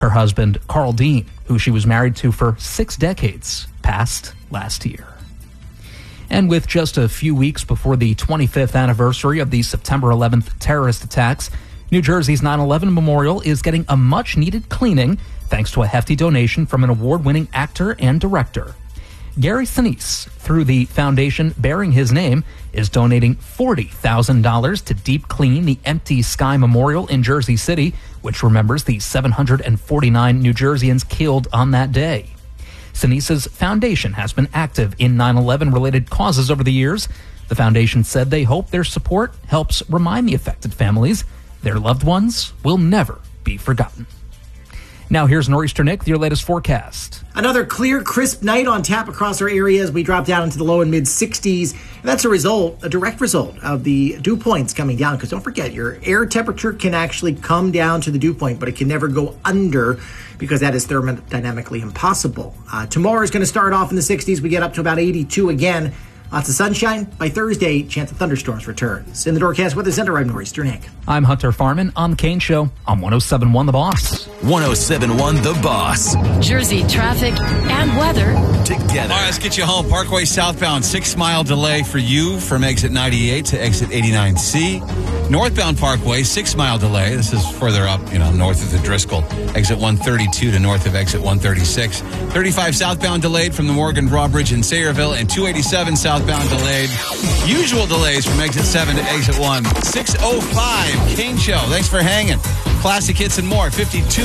Her husband, Carl Dean, who she was married to for 6 decades, passed last year. And with just a few weeks before the 25th anniversary of the September 11th terrorist attacks, New Jersey's 9/11 Memorial is getting a much-needed cleaning thanks to a hefty donation from an award-winning actor and director. Gary Sinise, through the foundation bearing his name, is donating $40,000 to deep clean the Empty Sky Memorial in Jersey City, which remembers the 749 New Jerseyans killed on that day. Sinise's foundation has been active in 9/11-related causes over the years. The foundation said they hope their support helps remind the affected families their loved ones will never be forgotten. Now here's Nor'easter Nick with your latest forecast. Another clear, crisp night on tap across our area as we drop down into the low and mid 60s. And that's a direct result of the dew points coming down. Because don't forget, your air temperature can actually come down to the dew point, but it can never go under because that is thermodynamically impossible. Tomorrow is going to start off in the 60s. We get up to about 82 again. Lots of sunshine. By Thursday, chance of thunderstorms returns. In the Doorcast Weather Center, I'm Nor'easter Nick. I'm Hunter Farman on The Kane Show on 107.1 The Boss. 107.1 The Boss. Jersey traffic and weather together. All right, let's get you home. Parkway southbound, 6-mile delay for you from exit 98 to exit 89C. Northbound Parkway, 6-mile delay. This is further up, north of the Driscoll. Exit 132 to north of exit 136. 35 southbound delayed from the Morgan Drawbridge in Sayreville, and 287 southbound delayed. Usual delays from exit 7 to exit 1. 6:05 Kane Show. Thanks for hanging. Classic hits and more. 52